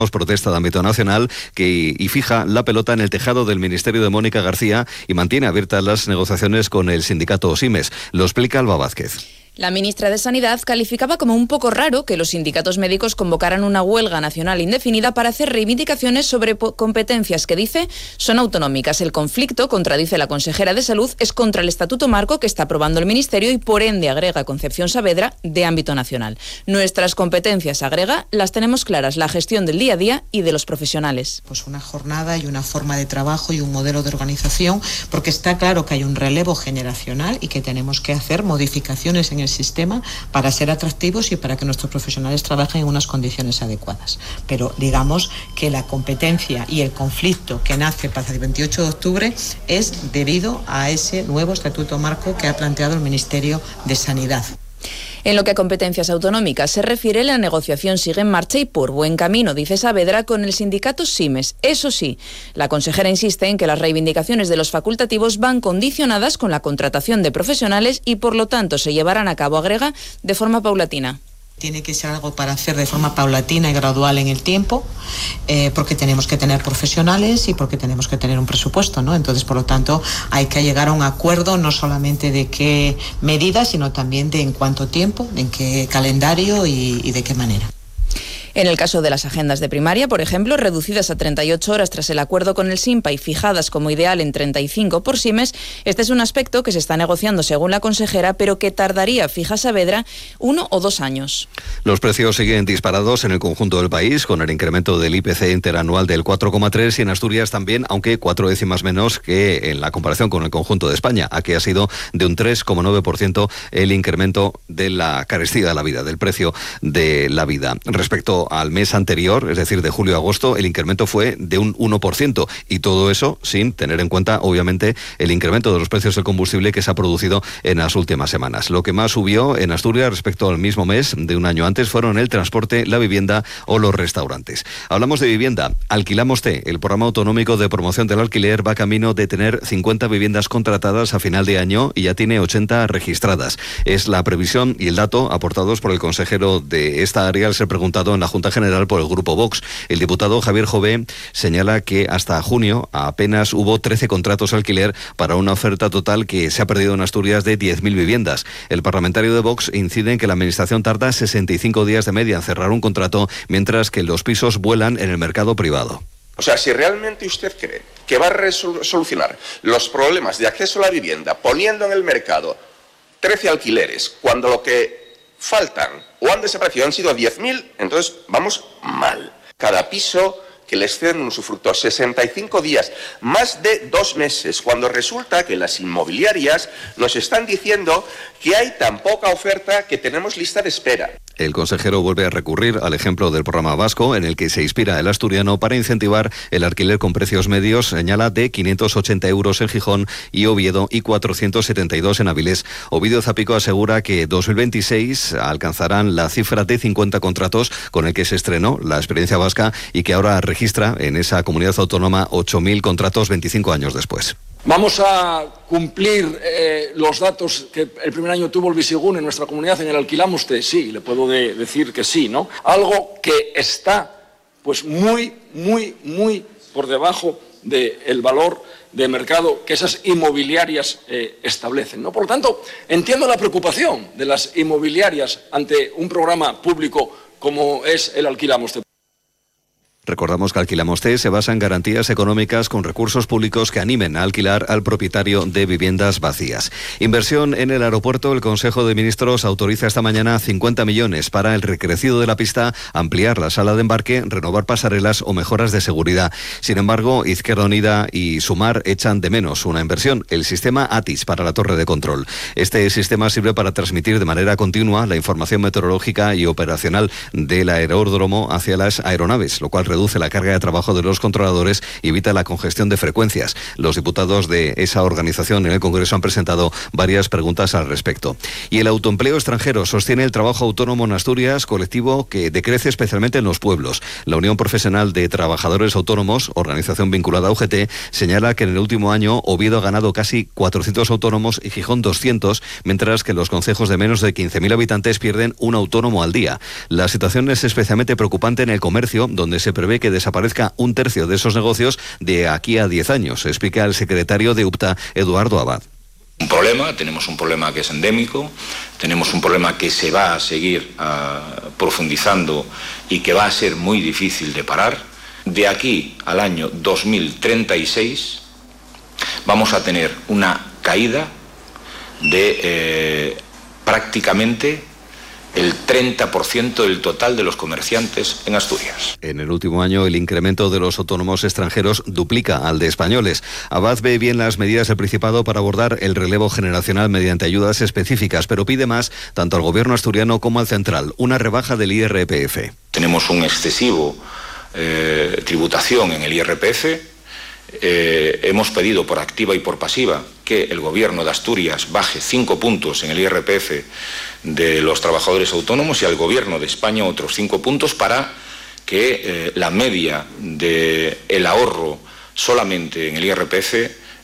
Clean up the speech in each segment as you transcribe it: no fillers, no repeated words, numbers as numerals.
Protesta de ámbito nacional y fija la pelota en el tejado del Ministerio de Mónica García y mantiene abiertas las negociaciones con el sindicato Simes. Lo explica Alba Vázquez. La ministra de Sanidad calificaba como un poco raro que los sindicatos médicos convocaran una huelga nacional indefinida para hacer reivindicaciones sobre competencias que dice son autonómicas. El conflicto, contradice la consejera de Salud, es contra el Estatuto Marco que está aprobando el Ministerio y por ende, agrega Concepción Saavedra, de ámbito nacional. Nuestras competencias, agrega, las tenemos claras, la gestión del día a día y de los profesionales. Pues una jornada y una forma de trabajo y un modelo de organización, porque está claro que hay un relevo generacional y que tenemos que hacer modificaciones en el sistema para ser atractivos y para que nuestros profesionales trabajen en unas condiciones adecuadas. Pero digamos que la competencia y el conflicto que nace para el 28 de octubre es debido a ese nuevo Estatuto Marco que ha planteado el Ministerio de Sanidad. En lo que a competencias autonómicas se refiere, la negociación sigue en marcha y por buen camino, dice Saavedra, con el sindicato Simes. Eso sí, la consejera insiste en que las reivindicaciones de los facultativos van condicionadas con la contratación de profesionales y por lo tanto se llevarán a cabo, agrega, de forma paulatina. Tiene que ser algo para hacer de forma paulatina y gradual en el tiempo, porque tenemos que tener profesionales y porque tenemos que tener un presupuesto, ¿no? Entonces, por lo tanto, hay que llegar a un acuerdo no solamente de qué medidas, sino también de en cuánto tiempo, en qué calendario y de qué manera. En el caso de las agendas de primaria, por ejemplo, reducidas a 38 horas tras el acuerdo con el SINPA y fijadas como ideal en 35 por Simes, este es un aspecto que se está negociando según la consejera, pero que tardaría, fija Saavedra, 1 o 2 años. Los precios siguen disparados en el conjunto del país, con el incremento del IPC interanual del 4,3 y en Asturias también, aunque 4 décimas menos que en la comparación con el conjunto de España. Aquí ha sido de un 3,9% el incremento de la carestía de la vida, del precio de la vida. Respecto al mes anterior, es decir, de julio a agosto, el incremento fue de un 1% y todo eso sin tener en cuenta, obviamente, el incremento de los precios del combustible que se ha producido en las últimas semanas. Lo que más subió en Asturias respecto al mismo mes de un año antes fueron el transporte, la vivienda o los restaurantes. Hablamos de vivienda. Alquilamoste, el programa autonómico de promoción del alquiler, va camino de tener 50 viviendas contratadas a final de año y ya tiene 80 registradas. Es la previsión y el dato aportados por el consejero de esta área al ser preguntado en la Junta General por el Grupo Vox. El diputado Javier Jové señala que hasta junio apenas hubo 13 contratos alquiler para una oferta total que se ha perdido en Asturias de 10.000 viviendas. El parlamentario de Vox incide en que la Administración tarda 65 días de media en cerrar un contrato, mientras que los pisos vuelan en el mercado privado. O sea, si realmente usted cree que va a solucionar los problemas de acceso a la vivienda poniendo en el mercado 13 alquileres, cuando lo que faltan o han desaparecido han sido 10.000, entonces vamos mal. Cada piso que les ceden un usufructo 65 días, más de 2 meses, cuando resulta que las inmobiliarias nos están diciendo que hay tan poca oferta que tenemos lista de espera. El consejero vuelve a recurrir al ejemplo del programa vasco en el que se inspira el asturiano para incentivar el alquiler con precios medios, señala, de 580 euros en Gijón y Oviedo y 472 en Avilés. Ovidio Zapico asegura que 2026 alcanzarán la cifra de 50 contratos con el que se estrenó la experiencia vasca y que ahora registra en esa comunidad autónoma 8.000 contratos 25 años después. Vamos a cumplir los datos que el primer año tuvo el Visigún en nuestra comunidad en el Alquilamoste. Sí, le puedo decir que sí, ¿no? Algo que está pues muy por debajo del valor de mercado que esas inmobiliarias establecen, ¿no? Por lo tanto, entiendo la preocupación de las inmobiliarias ante un programa público como es el Alquilamoste. Recordamos que Alquilamoste se basa en garantías económicas con recursos públicos que animen a alquilar al propietario de viviendas vacías. Inversión en el aeropuerto. El Consejo de Ministros autoriza esta mañana 50 millones para el recrecido de la pista, ampliar la sala de embarque, renovar pasarelas o mejoras de seguridad. Sin embargo, Izquierda Unida y Sumar echan de menos una inversión, el sistema ATIS para la torre de control. Este sistema sirve para transmitir de manera continua la información meteorológica y operacional del aeródromo hacia las aeronaves, lo cual reduce la carga de trabajo de los controladores y evita la congestión de frecuencias. Los diputados de esa organización en el Congreso han presentado varias preguntas al respecto. Y el autoempleo extranjero sostiene el trabajo autónomo en Asturias, colectivo que decrece especialmente en los pueblos. La Unión Profesional de Trabajadores Autónomos, organización vinculada a UGT, señala que en el último año Oviedo ha ganado casi 400 autónomos y Gijón 200, mientras que los concejos de menos de 15.000 habitantes pierden un autónomo al día. La situación es especialmente preocupante en el comercio, donde se prevé prevé que desaparezca un tercio de esos negocios de aquí a 10 años, explica el secretario de UPTA, Eduardo Abad. Tenemos un problema que es endémico, tenemos un problema que se va a seguir profundizando y que va a ser muy difícil de parar. De aquí al año 2036 vamos a tener una caída de prácticamente el 30% del total de los comerciantes en Asturias. En el último año, el incremento de los autónomos extranjeros duplica al de españoles. Abad ve bien las medidas del Principado para abordar el relevo generacional mediante ayudas específicas, pero pide más tanto al gobierno asturiano como al central, una rebaja del IRPF. Tenemos un excesivo tributación en el IRPF. Hemos pedido por activa y por pasiva que el gobierno de Asturias baje 5 puntos en el IRPF de los trabajadores autónomos y al gobierno de España otros 5 puntos para que la media del ahorro solamente en el IRPF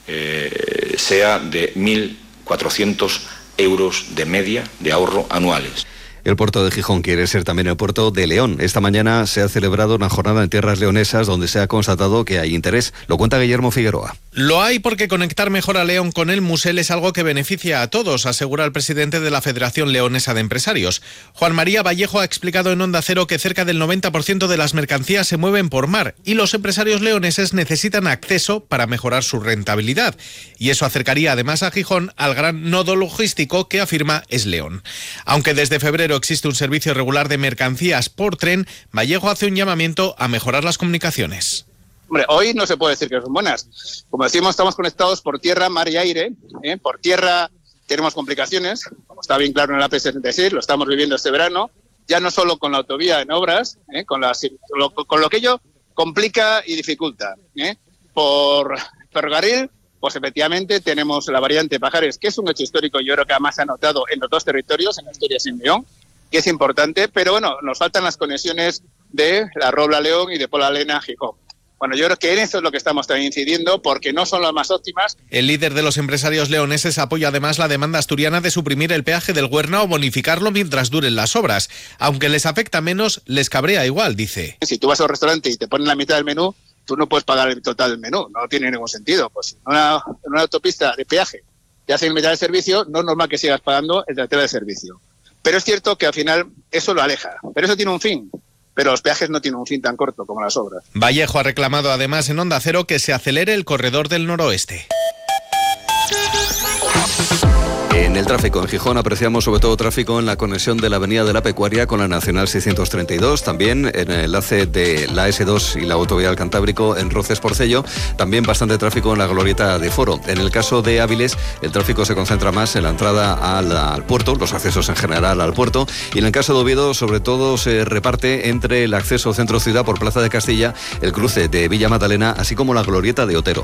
sea de 1.400 euros de media de ahorro anuales. El puerto de Gijón quiere ser también el puerto de León. Esta mañana se ha celebrado una jornada en tierras leonesas donde se ha constatado que hay interés. Lo cuenta Guillermo Figueroa. Lo hay porque conectar mejor a León con el Musel es algo que beneficia a todos, asegura el presidente de la Federación Leonesa de Empresarios. Juan María Vallejo ha explicado en Onda Cero que cerca del 90% de las mercancías se mueven por mar y los empresarios leoneses necesitan acceso para mejorar su rentabilidad. Y eso acercaría además a Gijón al gran nodo logístico que afirma es León. Aunque desde febrero existe un servicio regular de mercancías por tren, Vallejo hace un llamamiento a mejorar las comunicaciones. Hombre, hoy no se puede decir que son buenas. Como decimos, estamos conectados por tierra, mar y aire. Por tierra tenemos complicaciones, como está bien claro en la P66, lo estamos viviendo este verano, ya no solo con la autovía en obras, con lo que ello complica y dificulta. Por ferrocarril, pues efectivamente tenemos la variante Pajares, que es un hecho histórico, yo creo que además se ha notado en los dos territorios, en Asturias y en León, que es importante, pero bueno, nos faltan las conexiones de La Robla León y de Pola Lena Gijón. Bueno, yo creo que en eso es lo que estamos también incidiendo, porque no son las más óptimas. El líder de los empresarios leoneses apoya además la demanda asturiana de suprimir el peaje del Güerna o bonificarlo mientras duren las obras. Aunque les afecta menos, les cabrea igual, dice. Si tú vas a un restaurante y te ponen la mitad del menú, tú no puedes pagar el total del menú, no tiene ningún sentido. Pues en una autopista de peaje te hacen mitad del servicio, no es normal que sigas pagando el tercero de servicio. Pero es cierto que al final eso lo aleja, pero eso tiene un fin. Pero los peajes no tienen un fin tan corto como las obras. Vallejo ha reclamado además en Onda Cero que se acelere el corredor del noroeste. En el tráfico en Gijón apreciamos sobre todo tráfico en la conexión de la Avenida de la Pecuaria con la Nacional 632, también en el enlace de la S2 y la Autovía del Cantábrico en Roces Porcello, también bastante tráfico en la Glorieta de Foro. En el caso de Áviles, el tráfico se concentra más en la entrada al puerto, los accesos en general al puerto, y en el caso de Oviedo sobre todo se reparte entre el acceso centro-ciudad por Plaza de Castilla, el cruce de Villa Magdalena, así como la Glorieta de Otero.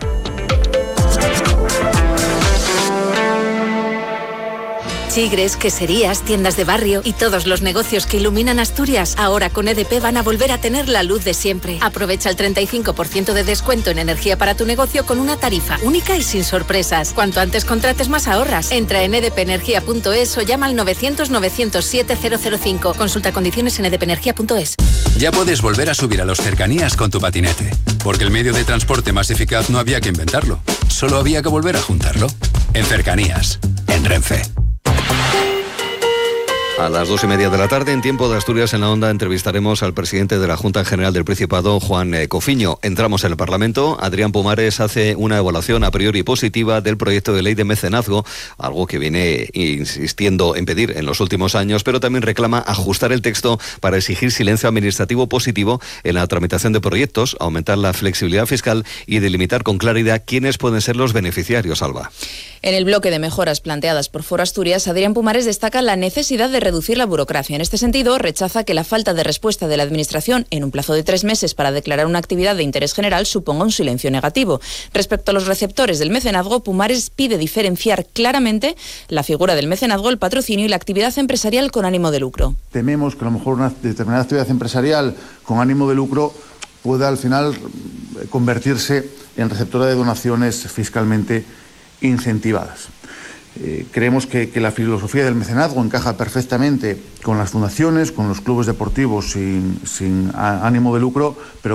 Chigres, queserías, tiendas de barrio y todos los negocios que iluminan Asturias, ahora con EDP van a volver a tener la luz de siempre. Aprovecha el 35% de descuento en energía para tu negocio con una tarifa única y sin sorpresas. Cuanto antes contrates, más ahorras. Entra en edpenergia.es o llama al 900-907-005. Consulta condiciones en edpenergia.es. Ya puedes volver a subir a los cercanías con tu patinete, porque el medio de transporte más eficaz no había que inventarlo, solo había que volver a juntarlo. En Cercanías, en Renfe. A las 2:30 de la tarde, en Tiempo de Asturias en la Onda, entrevistaremos al presidente de la Junta General del Principado, Juan Cofiño. Entramos en el Parlamento. Adrián Pumares hace una evaluación a priori positiva del proyecto de ley de mecenazgo, algo que viene insistiendo en pedir en los últimos años, pero también reclama ajustar el texto para exigir silencio administrativo positivo en la tramitación de proyectos, aumentar la flexibilidad fiscal y delimitar con claridad quiénes pueden ser los beneficiarios, Alba. En el bloque de mejoras planteadas por Foro Asturias, Adrián Pumares destaca la necesidad de reducir la burocracia. En este sentido, rechaza que la falta de respuesta de la Administración en un plazo de 3 meses para declarar una actividad de interés general suponga un silencio negativo. Respecto a los receptores del mecenazgo, Pumares pide diferenciar claramente la figura del mecenazgo, el patrocinio y la actividad empresarial con ánimo de lucro. Tememos que a lo mejor una determinada actividad empresarial con ánimo de lucro pueda al final convertirse en receptora de donaciones fiscalmente incentivadas. Creemos que la filosofía del mecenazgo encaja perfectamente con las fundaciones, con los clubes deportivos sin ánimo de lucro, pero